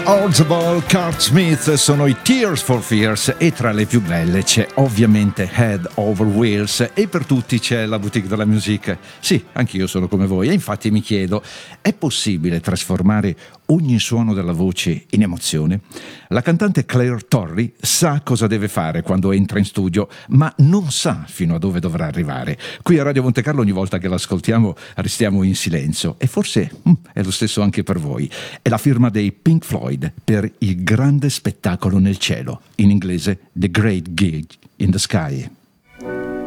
Orzabal, Cart Smith sono i Tears for Fears e tra le più belle c'è ovviamente Head Over Wheels e per tutti c'è la boutique della music. Sì, anch'io sono come voi e infatti mi chiedo, è possibile trasformare ogni suono della voce in emozione? La cantante Claire Torrey sa cosa deve fare quando entra in studio, ma non sa fino a dove dovrà arrivare. Qui a Radio Monte Carlo ogni volta che l'ascoltiamo restiamo in silenzio e forse è lo stesso anche per voi. È la firma dei Pink Floyd per Il grande spettacolo nel cielo, in inglese The Great Gig in the Sky.